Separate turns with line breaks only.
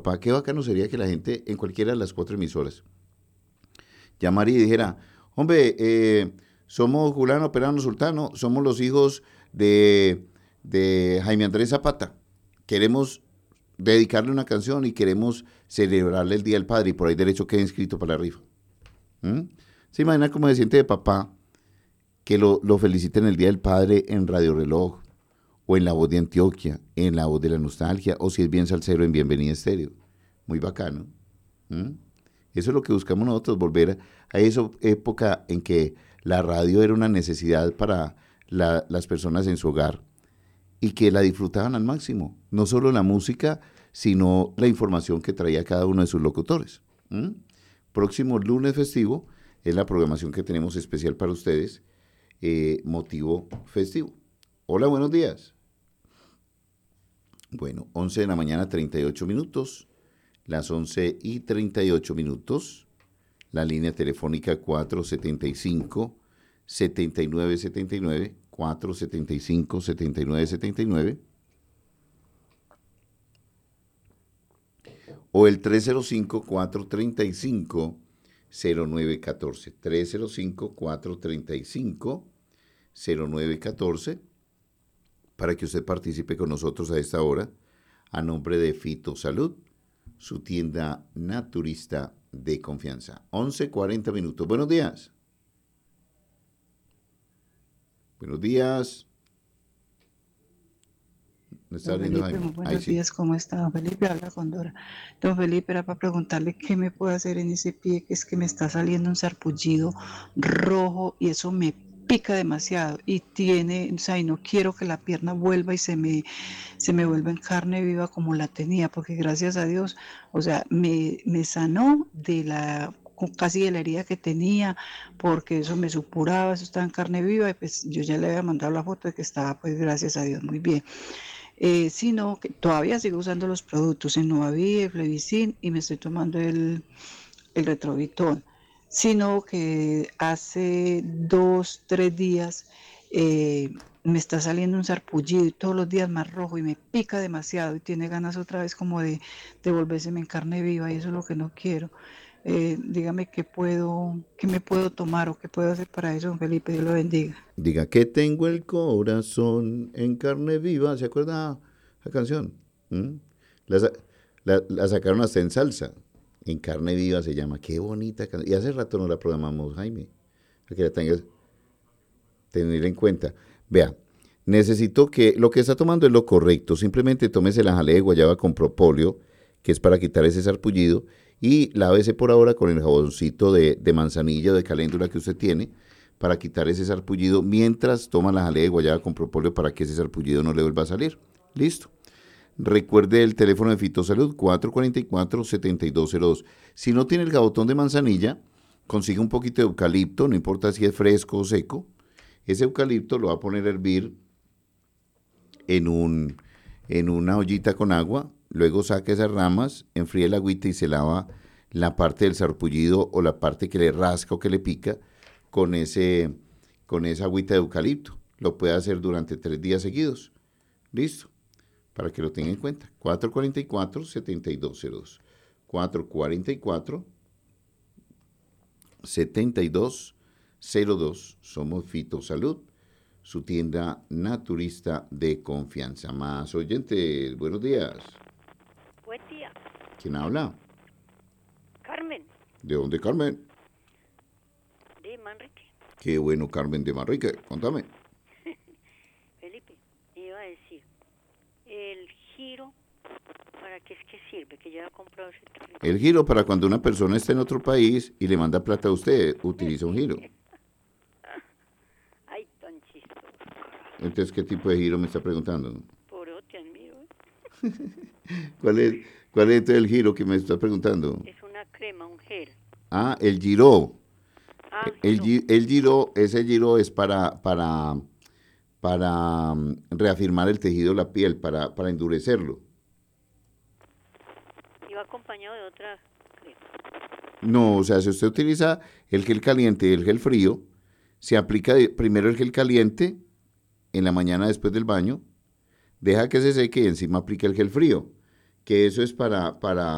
papá, qué bacano sería que la gente en cualquiera de las 4 emisoras llamara y dijera, hombre, somos Julano, Perano, Sultano, somos los hijos de Jaime Andrés Zapata. Queremos dedicarle una canción y queremos celebrarle el Día del Padre y por ahí derecho queda inscrito para la rifa. ¿Mm? ¿Se imagina cómo se siente de papá que lo feliciten el Día del Padre en Radio Reloj o en La Voz de Antioquia, en La Voz de la Nostalgia o si es bien salsero en Bienvenida Estéreo? Muy bacano. ¿Mm? Eso es lo que buscamos nosotros, volver a esa época en que la radio era una necesidad para las personas en su hogar y que la disfrutaban al máximo. No solo la música, sino la información que traía cada uno de sus locutores. ¿Mm? Próximo lunes festivo es la programación que tenemos especial para ustedes, motivo festivo. Hola, buenos días. Bueno, 11 de la mañana, 38 minutos. Las 11:38. La línea telefónica 475-7979, 475-7979. O el 305-435-0914. 305-435-0914. Para que usted participe con nosotros a esta hora, a nombre de Fito Salud, su tienda naturista de confianza. 11:40 minutos. Buenos días. Buenos días.
¿Me está viendo Felipe, muy buenos días, ¿cómo está? Don Felipe, habla con Dora. Don Felipe, era para preguntarle qué me puede hacer en ese pie, que es que me está saliendo un sarpullido rojo y eso me pica demasiado y tiene, o sea, y no quiero que la pierna vuelva y se me vuelva en carne viva como la tenía, porque gracias a Dios, o sea, me sanó de casi de la herida que tenía, porque eso me supuraba, eso estaba en carne viva, y pues yo ya le había mandado la foto de que estaba, pues gracias a Dios, muy bien. Sino que todavía sigo usando los productos en Nuvavid, Flevicin y me estoy tomando el Retrovitol, sino que hace 2-3 días me está saliendo un sarpullido y todos los días más rojo y me pica demasiado y tiene ganas otra vez como de volvérseme en carne viva y eso es lo que no quiero. Dígame qué me puedo tomar o qué puedo hacer para eso, don Felipe, Dios lo bendiga.
Diga que tengo el corazón en carne viva, ¿se acuerda la canción? ¿Mm? La sacaron hasta en salsa, en carne viva se llama, qué bonita canción, y hace rato no la programamos, Jaime, para que la tengas, tener en cuenta. Vea, necesito que, lo que está tomando es lo correcto, simplemente tómese la jalea de guayaba con propóleo, que es para quitar ese sarpullido, y lávese por ahora con el jaboncito de manzanilla o de caléndula que usted tiene, para quitar ese sarpullido, mientras toma la jalea de guayaba con propóleo para que ese sarpullido no le vuelva a salir. Listo. Recuerde el teléfono de Fitosalud, 444-7202. Si no tiene el jabotón de manzanilla, consigue un poquito de eucalipto, no importa si es fresco o seco. Ese eucalipto lo va a poner a hervir en una ollita con agua, luego saca esas ramas, enfríe el agüita y se lava la parte del sarpullido o la parte que le rasca o que le pica con esa agüita de eucalipto. Lo puede hacer durante 3 días seguidos. Listo. Para que lo tenga en cuenta. 444-7202. 444-7202. Somos Fitosalud, su tienda naturista de confianza. Más oyentes, buenos días.
Buen día.
¿Quién habla?
Carmen.
¿De dónde, Carmen?
De Manrique.
Qué bueno, Carmen de Manrique. Contame.
Felipe, iba a decir, el giro, ¿para qué es que sirve? Que yo he comprado ese teléfono.
El giro para cuando una persona está en otro país y le manda plata a usted, utiliza un giro.
Ay, tan chistoso.
Entonces, ¿qué tipo de giro me está preguntando?
Por otro mío.
¿Cuál es entonces el giro que me está preguntando?
Es una crema, un gel.
Ah, el giro.
El
giro, ese giro es para reafirmar el tejido de la piel, para endurecerlo.
¿Iba acompañado de otra crema?
No, o sea, si usted utiliza el gel caliente y el gel frío, se aplica primero el gel caliente en la mañana después del baño, deja que se seque y encima aplica el gel frío, que eso es para